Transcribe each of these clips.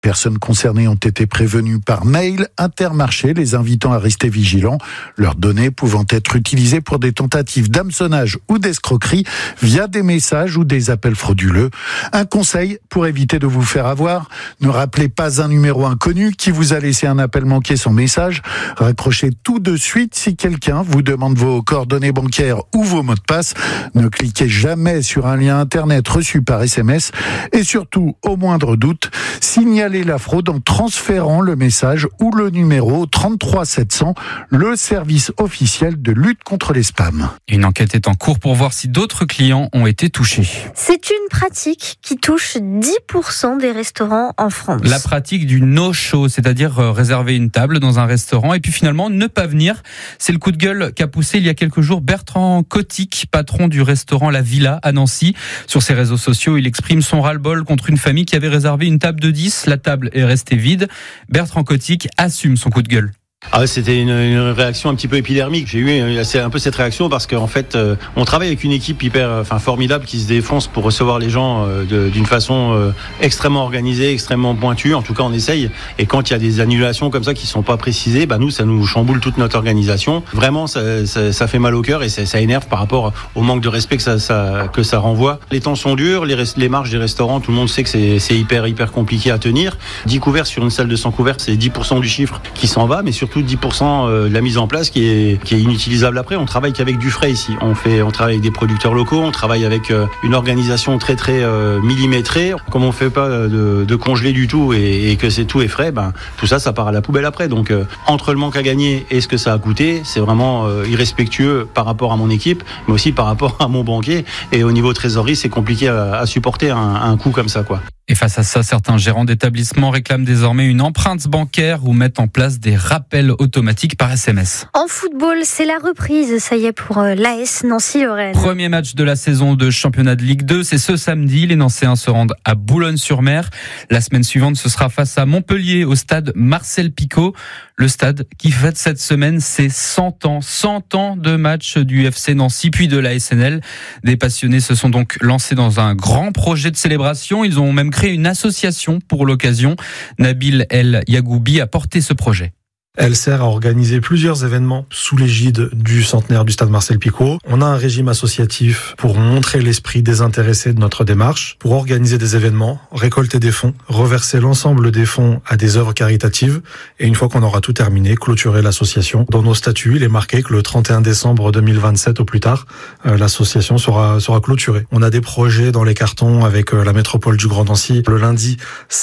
Personnes concernées ont été prévenues par mail Intermarché, les invitant à rester vigilants, leurs données pouvant être utilisées pour des tentatives d'hameçonnage ou d'escroquerie via des messages ou des appels frauduleux. Un conseil pour éviter de vous faire avoir, ne rappelez pas un numéro inconnu qui vous a laissé un appel manqué sans message. Raccrochez tout de suite si quelqu'un vous demande vos coordonnées bancaires ou vos mots de passe. Ne cliquez jamais sur un lien internet reçu par SMS et surtout, au moindre doute, signalez la fraude en transférant le message ou le numéro 33 700, le service officiel de lutte contre les spams. Une enquête est en cours pour voir si d'autres clients ont été touchés. C'est une pratique qui touche 10% des restaurants en France. La pratique du no-show, c'est-à-dire réserver une table dans un restaurant et puis finalement ne pas venir. C'est le coup de gueule qu'a poussé il y a quelques jours Bertrand Cotic, patron du restaurant La Villa à Nancy. Sur ses réseaux sociaux, il exprime son ras-le-bol contre une famille qui avait réservé une table de 10. La table est restée vide. Bertrand Cotic assume son coup de gueule. C'était une réaction un petit peu épidermique. J'ai eu un peu cette réaction parce qu'en fait, on travaille avec une équipe formidable qui se défonce pour recevoir les gens d'une façon extrêmement organisée, extrêmement pointue. En tout cas, on essaye. Et quand il y a des annulations comme ça qui sont pas précisées, nous, ça nous chamboule toute notre organisation. Vraiment, ça fait mal au cœur et ça énerve par rapport au manque de respect que ça renvoie. Les temps sont durs, les marges des restaurants, tout le monde sait que c'est hyper compliqué à tenir. 10 couverts sur une salle de 100 couverts, c'est 10% du chiffre qui s'en va, mais surtout 10% de la mise en place qui est inutilisable après. On travaille qu'avec du frais ici. On travaille avec des producteurs locaux, on travaille avec une organisation très millimétrée. Comme on fait pas de congelé du tout et que tout est frais, tout ça part à la poubelle après. Donc entre le manque à gagner et ce que ça a coûté, c'est vraiment irrespectueux par rapport à mon équipe, mais aussi par rapport à mon banquier. Et au niveau trésorerie, c'est compliqué à supporter un coût comme ça, quoi. Et face à ça, certains gérants d'établissements réclament désormais une empreinte bancaire ou mettent en place des rappels automatiques par SMS. En football, c'est la reprise, ça y est, pour l'AS Nancy-Lorraine. Premier match de la saison de championnat de Ligue 2, c'est ce samedi. Les Nancéens se rendent à Boulogne-sur-Mer. La semaine suivante, ce sera face à Montpellier au stade Marcel Picot. Le stade qui fête cette semaine ses 100 ans de match du FC Nancy puis de la SNL. Des passionnés se sont donc lancés dans un grand projet de célébration. Ils ont même créé une association pour l'occasion. Nabil El Yagoubi a porté ce projet. Elle sert à organiser plusieurs événements sous l'égide du centenaire du stade Marcel Picot. On a un régime associatif pour montrer l'esprit désintéressé de notre démarche, pour organiser des événements, récolter des fonds, reverser l'ensemble des fonds à des œuvres caritatives et une fois qu'on aura tout terminé, clôturer l'association. Dans nos statuts, il est marqué que le 31 décembre 2027 au plus tard, l'association sera clôturée. On a des projets dans les cartons avec la métropole du Grand Nancy le lundi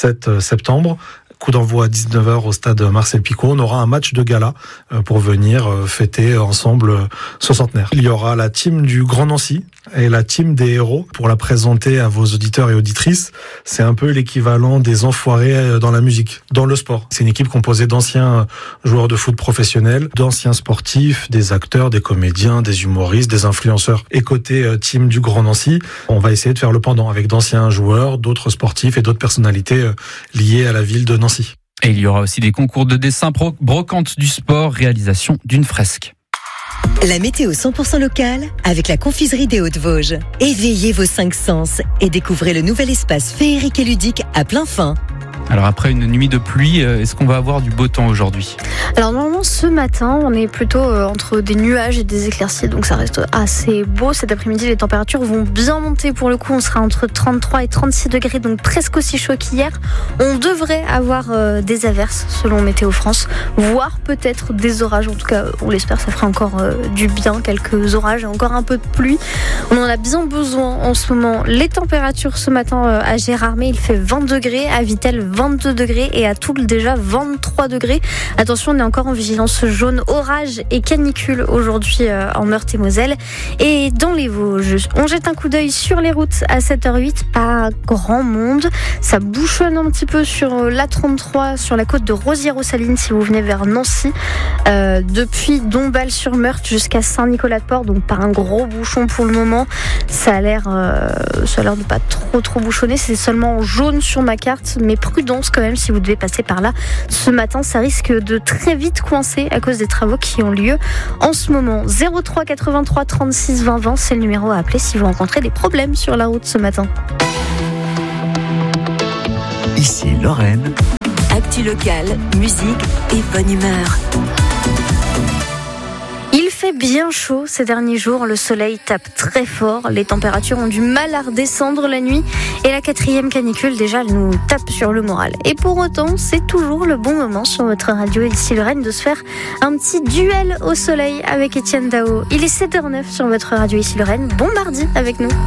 7 septembre. Coup d'envoi à 19h au stade Marcel Picot. On aura un match de gala pour venir fêter ensemble ce centenaire. Il y aura la team du Grand Nancy et la team des héros pour la présenter à vos auditeurs et auditrices. C'est un peu l'équivalent des enfoirés dans la musique, dans le sport. C'est une équipe composée d'anciens joueurs de foot professionnels, d'anciens sportifs, des acteurs, des comédiens, des humoristes, des influenceurs. Et côté team du Grand Nancy, on va essayer de faire le pendant avec d'anciens joueurs, d'autres sportifs et d'autres personnalités liées à la ville de Nancy. Et il y aura aussi des concours de dessin, brocante du sport, réalisation d'une fresque. La météo 100% locale avec la confiserie des Hauts-de-Vosges. Éveillez vos 5 sens et découvrez le nouvel espace féerique et ludique à plein fin. Alors après une nuit de pluie, est-ce qu'on va avoir du beau temps aujourd'hui ? Alors normalement ce matin on est plutôt entre des nuages et des éclaircies, donc ça reste assez beau. Cet après-midi les températures vont bien monter, pour le coup on sera entre 33 et 36 degrés, donc presque aussi chaud qu'hier. On devrait avoir des averses selon Météo France, voire peut-être des orages, en tout cas on l'espère, ça fera encore du bien, quelques orages et encore un peu de pluie. On en a bien besoin en ce moment. Les températures ce matin à Gérardmer, il fait 20 degrés, à Vittel 22 degrés et à Toul déjà 23 degrés. Attention, on est encore en vigilance jaune orage et canicule aujourd'hui en Meurthe-et-Moselle et dans les Vosges. On jette un coup d'œil sur les routes à 7h08, pas grand monde. Ça bouchonne un petit peu sur l'A33, sur la côte de Rosières-aux-Salines si vous venez vers Nancy. Depuis Dombasle-sur-Meurthe jusqu'à Saint-Nicolas-de-Port, donc pas un gros bouchon pour le moment. Ça a l'air de pas trop bouchonner. C'est seulement jaune sur ma carte, mais prudence quand même si vous devez passer par là ce matin, ça risque de très vite coincer à cause des travaux qui ont lieu en ce moment. 03 83 36 20 20, c'est le numéro à appeler si vous rencontrez des problèmes sur la route ce matin. Ici Lorraine. Actu locale, musique et bonne humeur. Il fait bien chaud ces derniers jours, le soleil tape très fort, les températures ont du mal à redescendre la nuit et la 4e canicule déjà elle nous tape sur le moral. Et pour autant, c'est toujours le bon moment sur votre radio ici Lorraine de se faire un petit duel au soleil avec Étienne Dao. Il est 7h09 sur votre radio ici Lorraine. Bon mardi avec nous.